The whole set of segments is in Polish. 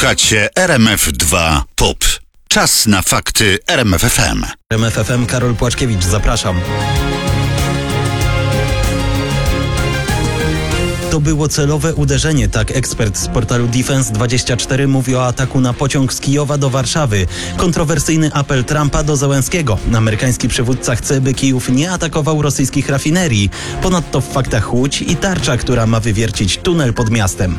Słuchacie RMF2 POP. Czas na fakty RMF FM. RMF FM, Karol Płaczkiewicz, zapraszam. To było celowe uderzenie, tak ekspert z portalu Defense24 mówi o ataku na pociąg z Kijowa do Warszawy. Kontrowersyjny apel Trumpa do Zełenskiego. Amerykański przywódca chce, by Kijów nie atakował rosyjskich rafinerii. Ponadto w faktach Łódź i tarcza, która ma wywiercić tunel pod miastem.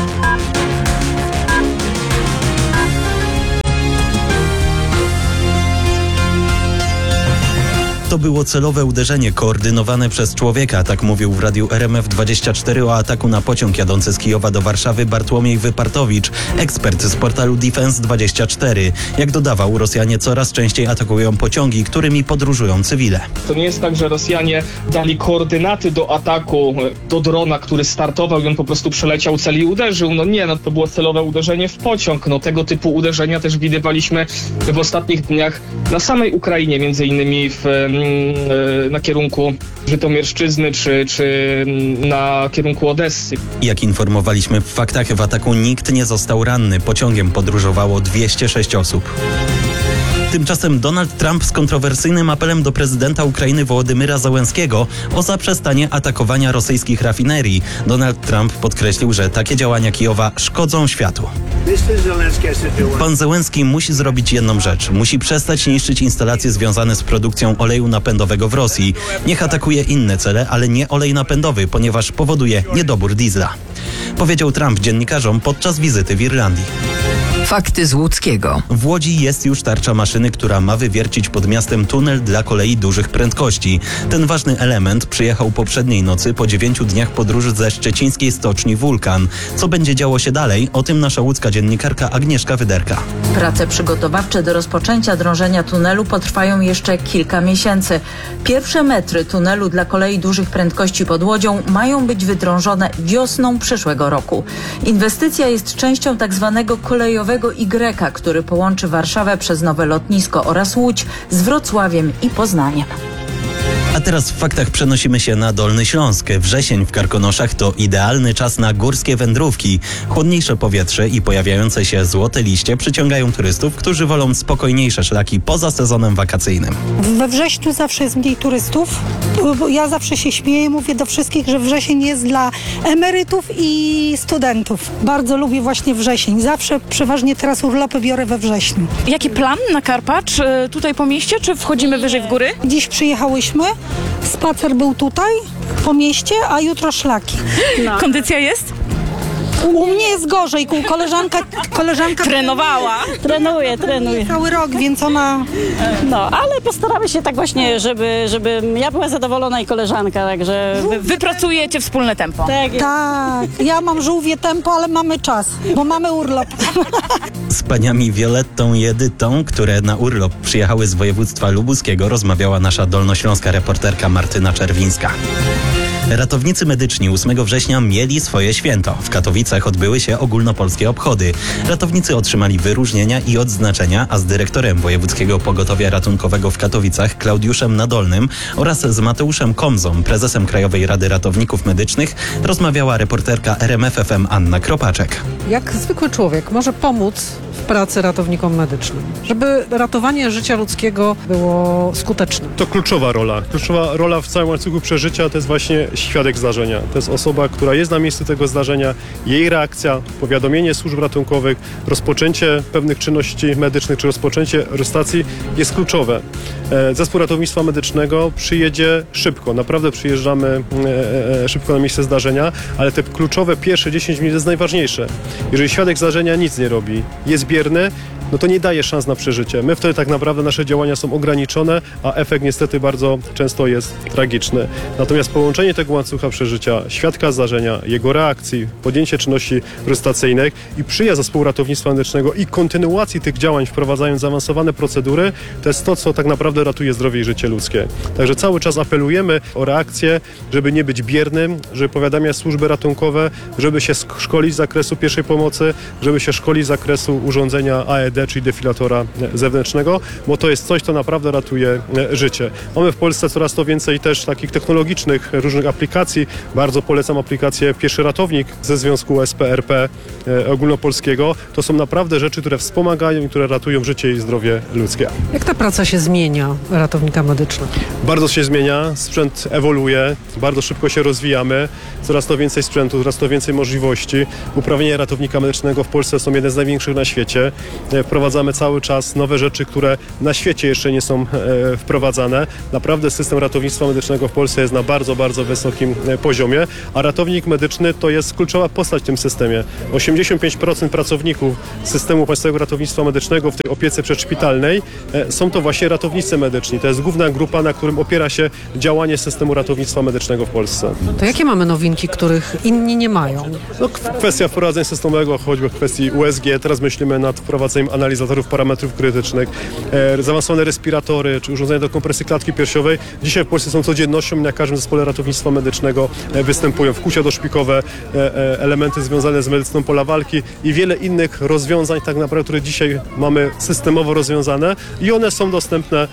To było celowe uderzenie koordynowane przez człowieka, tak mówił w radiu RMF24 o ataku na pociąg jadący z Kijowa do Warszawy Bartłomiej Wypartowicz, ekspert z portalu Defense24. Jak dodawał, Rosjanie coraz częściej atakują pociągi, którymi podróżują cywile. To nie jest tak, że Rosjanie dali koordynaty do ataku do drona, który startował i on po prostu przeleciał cel i uderzył. To było celowe uderzenie w pociąg. Tego typu uderzenia też widywaliśmy w ostatnich dniach na samej Ukrainie, między innymi na kierunku Żytomierszczyzny czy na kierunku Odessy. Jak informowaliśmy w faktach, w ataku nikt nie został ranny. Pociągiem podróżowało 206 osób. Tymczasem Donald Trump z kontrowersyjnym apelem do prezydenta Ukrainy Wołodymyra Zełenskiego o zaprzestanie atakowania rosyjskich rafinerii. Donald Trump podkreślił, że takie działania Kijowa szkodzą światu. Pan Zełenski musi zrobić jedną rzecz. Musi przestać niszczyć instalacje związane z produkcją oleju napędowego w Rosji. Niech atakuje inne cele, ale nie olej napędowy, ponieważ powoduje niedobór diesla. Powiedział Trump dziennikarzom podczas wizyty w Irlandii. Fakty z Łódzkiego. W Łodzi jest już tarcza maszyny, która ma wywiercić pod miastem tunel dla kolei dużych prędkości. Ten ważny element przyjechał poprzedniej nocy po 9 dniach podróży ze szczecińskiej stoczni Wulkan. Co będzie działo się dalej? O tym nasza łódzka dziennikarka Agnieszka Wyderka. Prace przygotowawcze do rozpoczęcia drążenia tunelu potrwają jeszcze kilka miesięcy. Pierwsze metry tunelu dla kolei dużych prędkości pod Łodzią mają być wydrążone wiosną przyszłego roku. Inwestycja jest częścią tzw. kolejowego Y, który połączy Warszawę przez nowe lotnisko oraz Łódź z Wrocławiem i Poznaniem. A teraz w faktach przenosimy się na Dolny Śląsk. Wrzesień w Karkonoszach to idealny czas na górskie wędrówki. Chłodniejsze powietrze i pojawiające się złote liście przyciągają turystów, którzy wolą spokojniejsze szlaki poza sezonem wakacyjnym. We wrześniu zawsze jest mniej turystów, bo ja zawsze się śmieję, mówię do wszystkich, że wrzesień jest dla emerytów i studentów. Bardzo lubię właśnie wrzesień. Zawsze przeważnie teraz urlopy biorę we wrześniu. Jaki plan na Karpacz? Tutaj po mieście, czy wchodzimy wyżej w góry? Dziś przyjechałyśmy, spacer był tutaj po mieście, a jutro szlaki. Kondycja jest? U mnie jest gorzej, koleżanka Trenowała. Trenuje. cały rok, więc ona... Ale postaramy się tak właśnie, żeby ja była zadowolona i koleżanka, także... Wypracujecie wspólne tempo. Tak, ja mam żółwie tempo, ale mamy czas, bo mamy urlop. Z paniami Violettą i Edytą, które na urlop przyjechały z województwa lubuskiego, rozmawiała nasza dolnośląska reporterka Martyna Czerwińska. Ratownicy medyczni 8 września mieli swoje święto. W Katowicach odbyły się ogólnopolskie obchody. Ratownicy otrzymali wyróżnienia i odznaczenia, a z dyrektorem Wojewódzkiego Pogotowia Ratunkowego w Katowicach, Klaudiuszem Nadolnym, oraz z Mateuszem Komzą, prezesem Krajowej Rady Ratowników Medycznych, rozmawiała reporterka RMF FM Anna Kropaczek. Jak zwykły człowiek może pomóc w pracy ratownikom medycznym, żeby ratowanie życia ludzkiego było skuteczne? To kluczowa rola. Kluczowa rola w całym łańcuchu przeżycia to jest właśnie świadek zdarzenia. To jest osoba, która jest na miejscu tego zdarzenia, jej reakcja, powiadomienie służb ratunkowych, rozpoczęcie pewnych czynności medycznych czy rozpoczęcie stacji jest kluczowe. Zespół ratownictwa medycznego przyjedzie szybko. Naprawdę przyjeżdżamy szybko na miejsce zdarzenia, ale te kluczowe pierwsze 10 minut jest najważniejsze. Jeżeli świadek zdarzenia nic nie robi, jest bierny, to nie daje szans na przeżycie. My wtedy tak naprawdę nasze działania są ograniczone, a efekt niestety bardzo często jest tragiczny. Natomiast połączenie tego łańcucha przeżycia, świadka zdarzenia, jego reakcji, podjęcie czynności resuscytacyjnych i przyjazd zespołu ratownictwa medycznego i kontynuacji tych działań, wprowadzając zaawansowane procedury, to jest to, co tak naprawdę ratuje zdrowie i życie ludzkie. Także cały czas apelujemy o reakcję, żeby nie być biernym, żeby powiadamiać służby ratunkowe, żeby się szkolić z zakresu pierwszej pomocy, żeby się szkolić z zakresu urządzenia AED, DLD, czyli defilatora zewnętrznego, bo to jest coś, co naprawdę ratuje życie. Mamy w Polsce coraz to więcej też takich technologicznych różnych aplikacji. Bardzo polecam aplikację Pieszy Ratownik ze Związku SPRP ogólnopolskiego. To są naprawdę rzeczy, które wspomagają i które ratują życie i zdrowie ludzkie. Jak ta praca się zmienia ratownika medycznego? Bardzo się zmienia, sprzęt ewoluuje, bardzo szybko się rozwijamy, coraz to więcej sprzętu, coraz to więcej możliwości. Uprawnienia ratownika medycznego w Polsce są jedne z największych na świecie. Wprowadzamy cały czas nowe rzeczy, które na świecie jeszcze nie są wprowadzane. Naprawdę system ratownictwa medycznego w Polsce jest na bardzo, bardzo wysokim poziomie, a ratownik medyczny to jest kluczowa postać w tym systemie. 85% pracowników systemu Państwowego Ratownictwa Medycznego w tej opiece przedszpitalnej są to właśnie ratownicy medyczni. To jest główna grupa, na którym opiera się działanie systemu ratownictwa medycznego w Polsce. To jakie mamy nowinki, których inni nie mają? No, kwestia wprowadzenia systemowego, choćby w kwestii USG. Teraz myślimy nad wprowadzeniem analizatorów parametrów krytycznych, zaawansowane respiratory czy urządzenia do kompresji klatki piersiowej. Dzisiaj w Polsce są codziennością i na każdym zespole ratownictwa medycznego występują wkłucia doszpikowe, elementy związane z medycyną pola walki i wiele innych rozwiązań tak naprawdę, które dzisiaj mamy systemowo rozwiązane i one są dostępne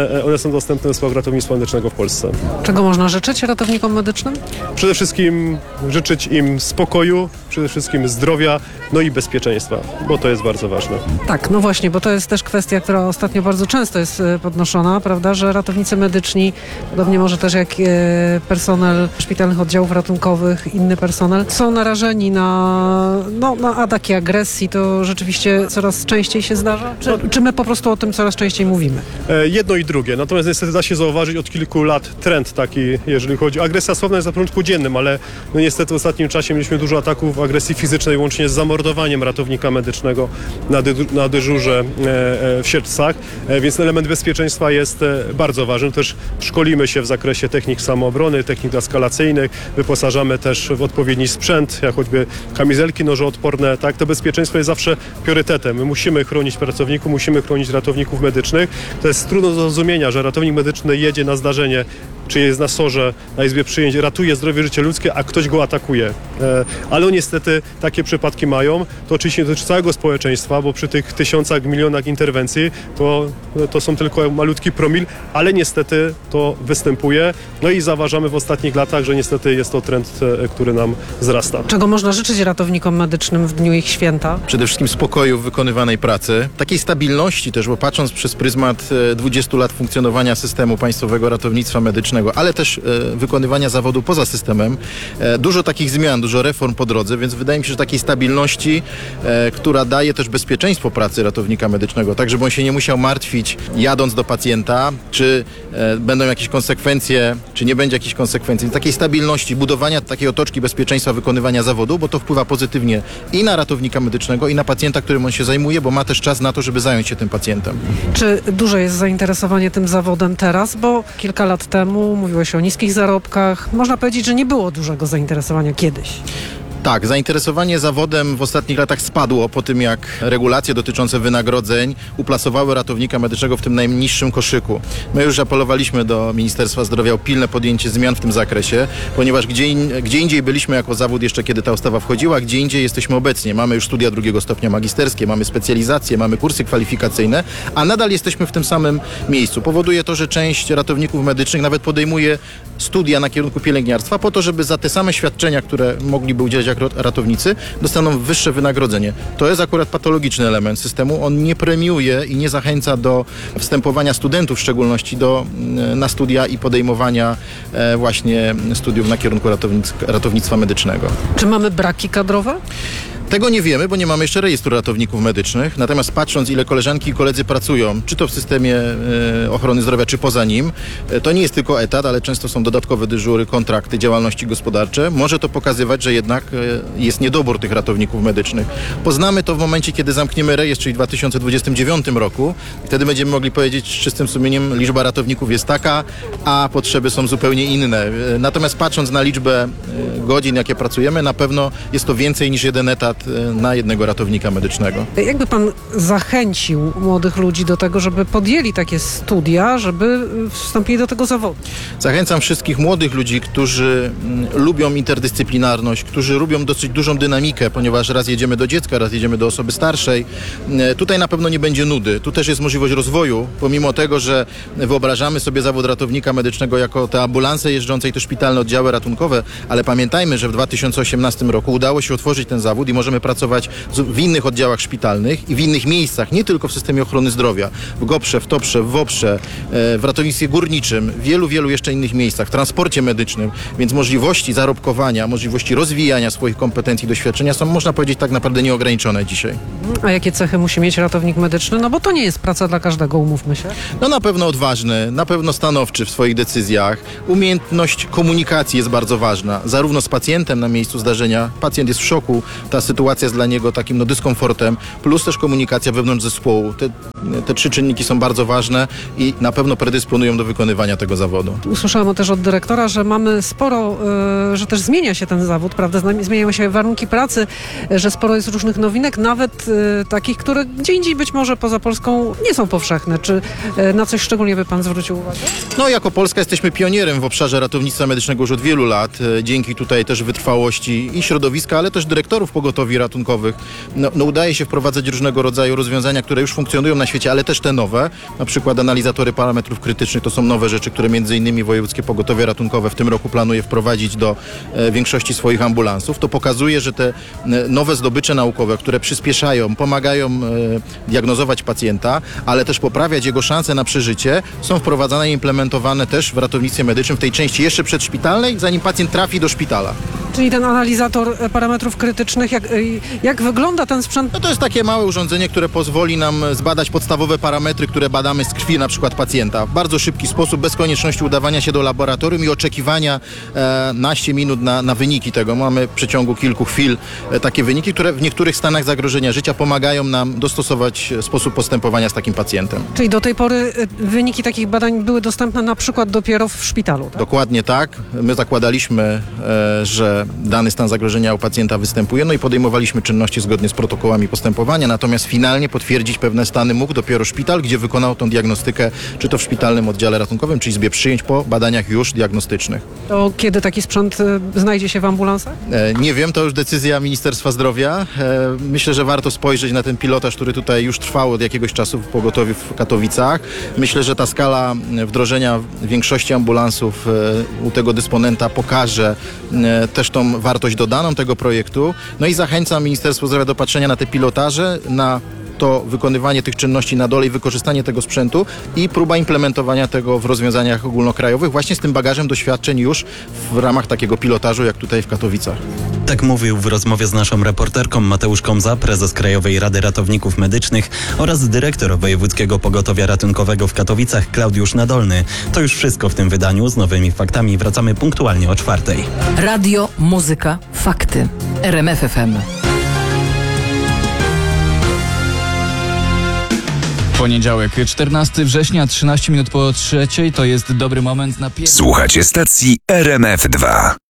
w zespołach ratownictwa medycznego w Polsce. Czego można życzyć ratownikom medycznym? Przede wszystkim życzyć im spokoju, przede wszystkim zdrowia, no i bezpieczeństwa, bo to jest bardzo ważne. Tak, no właśnie, bo to jest też kwestia, która ostatnio bardzo często jest podnoszona, prawda, że ratownicy medyczni, podobnie może też jak personel szpitalnych oddziałów ratunkowych, inny personel, są narażeni na ataki agresji. To rzeczywiście coraz częściej się zdarza? Czy my po prostu o tym coraz częściej mówimy? Jedno i drugie. Natomiast niestety da się zauważyć od kilku lat trend taki, jeżeli chodzi o agresja słowna jest na porządku dziennym, ale no niestety w ostatnim czasie mieliśmy dużo ataków agresji fizycznej, łącznie z zamordowaniem ratownika medycznego na dyżurze w Sierpcach, więc element bezpieczeństwa jest bardzo ważny. Też szkolimy się w zakresie technik samoobrony, technik eskalacyjnych, wyposażamy też w odpowiedni sprzęt, jak choćby kamizelki nożoodporne. Tak, to bezpieczeństwo jest zawsze priorytetem. My musimy chronić pracowników, musimy chronić ratowników medycznych. To jest trudno do zrozumienia, że ratownik medyczny jedzie na zdarzenie, czy jest na SOR-ze, na izbie przyjęć, ratuje zdrowie, życie ludzkie, a ktoś go atakuje. Ale niestety takie przypadki mają. To oczywiście dotyczy całego społeczeństwa, bo przy tych tysiącach, milionach interwencji to są tylko malutki promil, ale niestety to występuje. No i zauważamy w ostatnich latach, że niestety jest to trend, który nam wzrasta. Czego można życzyć ratownikom medycznym w dniu ich święta? Przede wszystkim spokoju w wykonywanej pracy, takiej stabilności też, bo patrząc przez pryzmat 20 lat funkcjonowania systemu Państwowego Ratownictwa Medycznego, ale też wykonywania zawodu poza systemem, dużo takich zmian, dużo reform po drodze, więc wydaje mi się, że takiej stabilności, która daje też bezpieczeństwo pracy ratownika medycznego, tak żeby on się nie musiał martwić jadąc do pacjenta, czy będą jakieś konsekwencje, czy nie będzie jakichś konsekwencji. Takiej stabilności, budowania takiej otoczki bezpieczeństwa wykonywania zawodu, bo to wpływa pozytywnie i na ratownika medycznego, i na pacjenta, którym on się zajmuje, bo ma też czas na to, żeby zająć się tym pacjentem. Czy duże jest zainteresowanie tym zawodem teraz? Bo kilka lat temu mówiło się o niskich zarobkach. Można powiedzieć, że nie było dużego zainteresowania kiedyś. Tak, zainteresowanie zawodem w ostatnich latach spadło po tym, jak regulacje dotyczące wynagrodzeń uplasowały ratownika medycznego w tym najniższym koszyku. My już apelowaliśmy do Ministerstwa Zdrowia o pilne podjęcie zmian w tym zakresie, ponieważ gdzie indziej byliśmy jako zawód jeszcze kiedy ta ustawa wchodziła, gdzie indziej jesteśmy obecnie. Mamy już studia drugiego stopnia magisterskie, mamy specjalizacje, mamy kursy kwalifikacyjne, a nadal jesteśmy w tym samym miejscu. Powoduje to, że część ratowników medycznych nawet podejmuje studia na kierunku pielęgniarstwa po to, żeby za te same świadczenia, które mogliby udzielać jak ratownicy, dostaną wyższe wynagrodzenie. To jest akurat patologiczny element systemu. On nie premiuje i nie zachęca do wstępowania studentów w szczególności na studia i podejmowania właśnie studiów na kierunku ratownictwa medycznego. Czy mamy braki kadrowe? Tego nie wiemy, bo nie mamy jeszcze rejestru ratowników medycznych. Natomiast patrząc, ile koleżanki i koledzy pracują, czy to w systemie ochrony zdrowia, czy poza nim, to nie jest tylko etat, ale często są dodatkowe dyżury, kontrakty, działalności gospodarcze. Może to pokazywać, że jednak jest niedobór tych ratowników medycznych. Poznamy to w momencie, kiedy zamkniemy rejestr, czyli w 2029 roku. Wtedy będziemy mogli powiedzieć z czystym sumieniem, liczba ratowników jest taka, a potrzeby są zupełnie inne. Natomiast patrząc na liczbę godzin, jakie pracujemy, na pewno jest to więcej niż jeden etat lat na jednego ratownika medycznego. Jakby pan zachęcił młodych ludzi do tego, żeby podjęli takie studia, żeby wstąpili do tego zawodu? Zachęcam wszystkich młodych ludzi, którzy lubią interdyscyplinarność, którzy lubią dosyć dużą dynamikę, ponieważ raz jedziemy do dziecka, raz jedziemy do osoby starszej. Tutaj na pewno nie będzie nudy. Tu też jest możliwość rozwoju, pomimo tego, że wyobrażamy sobie zawód ratownika medycznego jako te ambulanse jeżdżące i te szpitalne oddziały ratunkowe, ale pamiętajmy, że w 2018 roku udało się otworzyć ten zawód i możemy pracować w innych oddziałach szpitalnych i w innych miejscach, nie tylko w systemie ochrony zdrowia, w GOPR-ze, w TOPR-ze, w WOPR-ze, w ratownictwie górniczym, w wielu jeszcze innych miejscach, w transporcie medycznym, więc możliwości zarobkowania, możliwości rozwijania swoich kompetencji, doświadczenia są, można powiedzieć, tak naprawdę nieograniczone dzisiaj. A jakie cechy musi mieć ratownik medyczny? No bo to nie jest praca dla każdego, umówmy się. No na pewno odważny, na pewno stanowczy w swoich decyzjach. Umiejętność komunikacji jest bardzo ważna, zarówno z pacjentem na miejscu zdarzenia. Pacjent jest w szoku, ta sytuacja jest dla niego takim dyskomfortem, plus też komunikacja wewnątrz zespołu. Te trzy czynniki są bardzo ważne i na pewno predysponują do wykonywania tego zawodu. Usłyszałam też od dyrektora, że mamy sporo, że też zmienia się ten zawód, prawda? Zmieniają się warunki pracy, że sporo jest różnych nowinek, nawet takich, które gdzie indziej być może poza Polską nie są powszechne. Czy na coś szczególnie by pan zwrócił uwagę? No jako Polska jesteśmy pionierem w obszarze ratownictwa medycznego już od wielu lat. Dzięki tutaj też wytrwałości i środowiska, ale też dyrektorów pogotowi ratunkowych. No udaje się wprowadzać różnego rodzaju rozwiązania, które już funkcjonują na świecie, ale też te nowe. Na przykład analizatory parametrów krytycznych to są nowe rzeczy, które między innymi Wojewódzkie Pogotowie Ratunkowe w tym roku planuje wprowadzić do większości swoich ambulansów. To pokazuje, że te nowe zdobycze naukowe, które przyspieszają, pomagają diagnozować pacjenta, ale też poprawiać jego szanse na przeżycie, są wprowadzane i implementowane też w ratownictwie medycznym w tej części jeszcze przedszpitalnej, zanim pacjent trafi do szpitala. Czyli ten analizator parametrów krytycznych, jak wygląda ten sprzęt? No to jest takie małe urządzenie, które pozwoli nam zbadać podstawowe parametry, które badamy z krwi na przykład pacjenta w bardzo szybki sposób, bez konieczności udawania się do laboratorium i oczekiwania naście minut na wyniki tego. Mamy w przeciągu kilku chwil takie wyniki, które w niektórych stanach zagrożenia życia pomagają nam dostosować sposób postępowania z takim pacjentem. Czyli do tej pory wyniki takich badań były dostępne na przykład dopiero w szpitalu, tak? Dokładnie tak. My zakładaliśmy, że dany stan zagrożenia u pacjenta występuje, no i podejmowaliśmy czynności zgodnie z protokołami postępowania, natomiast finalnie potwierdzić pewne stany mógł dopiero szpital, gdzie wykonał tą diagnostykę, czy to w szpitalnym oddziale ratunkowym, czy izbie przyjęć po badaniach już diagnostycznych. To kiedy taki sprzęt znajdzie się w ambulansach? Nie wiem, to już decyzja Ministerstwa Zdrowia. Myślę, że warto spojrzeć na ten pilotaż, który tutaj już trwał od jakiegoś czasu w pogotowiu w Katowicach. Myślę, że ta skala wdrożenia większości ambulansów u tego dysponenta pokaże też tą wartość dodaną tego projektu. No i zachęcam Ministerstwo Zdrowia do patrzenia na te pilotaże, na to wykonywanie tych czynności na dole i wykorzystanie tego sprzętu i próba implementowania tego w rozwiązaniach ogólnokrajowych właśnie z tym bagażem doświadczeń już w ramach takiego pilotażu jak tutaj w Katowicach. Tak mówił w rozmowie z naszą reporterką Mateusz Komza, prezes Krajowej Rady Ratowników Medycznych oraz dyrektor Wojewódzkiego Pogotowia Ratunkowego w Katowicach Klaudiusz Nadolny. To już wszystko w tym wydaniu. Z nowymi faktami wracamy punktualnie o 4:00. Radio, muzyka, fakty. RMF FM. Poniedziałek, 14 września, 13 minut po 3:00, to jest dobry moment na... Słuchacie stacji RMF 2.